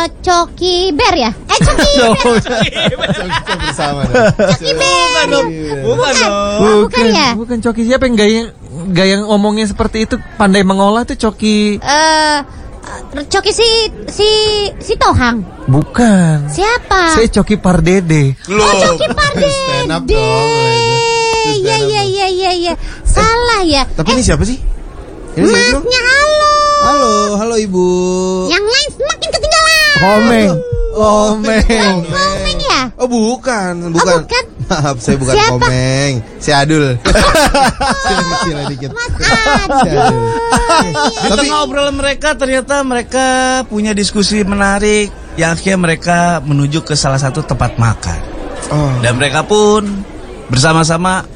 Coki Bear ya? Coki Bear. Coki bersama. Coki Bear. Bukan ya? Bukan Coki, siapa yang gaya ngomongnya seperti itu, pandai mengolah tuh Coki. Coki si Tohang. Bukan. Siapa? Saya Coki Pardede. Coki Pardede. Stand up dong. Iya. Salah ya. Tapi ini siapa sih? Masnya Halo Ibu. Yang lain semakin ketinggalan. Komeng. Komeng ya? Oh bukan. bukan. Maaf, saya bukan Siapa? Komeng. Si Adul. Kecil dikit. Mas Si Adul. Di tengah obrolan mereka ternyata mereka punya diskusi menarik yang akhirnya mereka menuju ke salah satu tempat makan. Dan mereka pun bersama-sama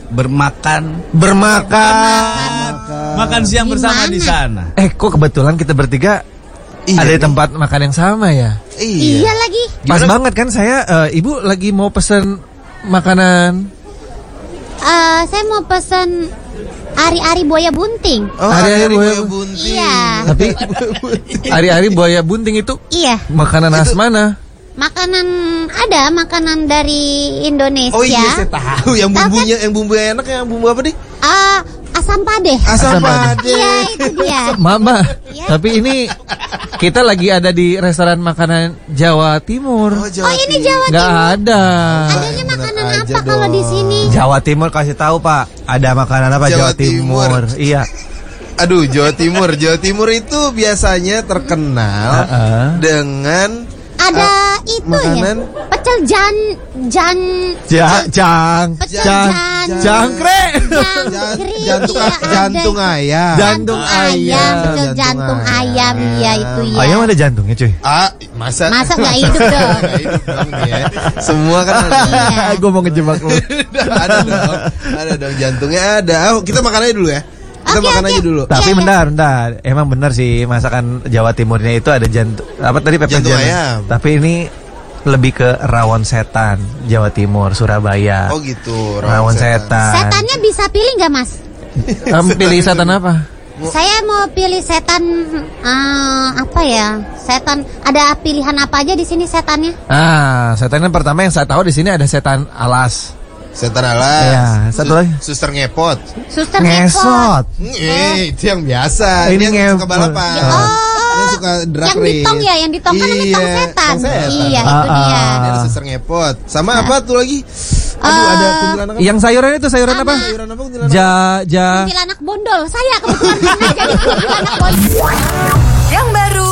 makan siang bersama di sana. Kok kebetulan kita bertiga ada di tempat makan yang sama ya? Iya lagi. Pas banget kan saya, Ibu lagi mau pesen makanan. Saya mau pesen ari-ari buaya bunting. Ari-ari buaya bunting. Iya. Tapi ari-ari buaya bunting itu makanan khas mana? Makanan dari Indonesia. Oh iya, saya tahu. Yang bumbunya enak, yang bumbu apa nih? Asam pade. Iya, itu dia. Mama, tapi ini kita lagi ada di restoran makanan Jawa Timur. Ini Jawa Timur. Nggak ada. Adanya makanan apa kalau di sini? Jawa Timur kasih tahu Pak. Ada makanan apa Jawa Timur? Iya. Aduh, Jawa Timur. Jawa Timur itu biasanya terkenal dengan ada itu makanan pecel jangkrik. Jantung ayam. Jantung ayam ya itu ya. Ayam ada jantungnya cuy. Masa nggak hidup dong. Semua kan ada. Gue mau ngejebak lu. Ada dong jantungnya ada. Kita makan aja dulu ya. Kita makan aja dulu. Tapi bentar. Emang benar sih masakan Jawa Timurnya itu ada jantung. Apa tadi pepes jantung ayam. Tapi ini lebih ke rawon setan Jawa Timur, Surabaya. Oh gitu. Rawon setan. Setannya bisa pilih nggak Mas? Pilih setan apa? Saya mau pilih setan apa ya? Setan ada pilihan apa aja di sini setannya? Setan yang pertama yang saya tahu di sini ada setan alas. Setan alas. Iya, satu lagi. Suster ngepot. Suster ngesot. Itu yang biasa. Ini yang suka balapan. Ini suka drag race. Yang ditong kan tong setan. Iya, itu dia. Ada suster ngepot. Sama apa tuh lagi? Aduh, ada kuntilanak apa? Yang sayuran itu sayuran apa? Sayuran apa kuntilanak? Kuntilanak bondol. Saya kebetulan pernah jadi kuntilanak bondol. Yang baru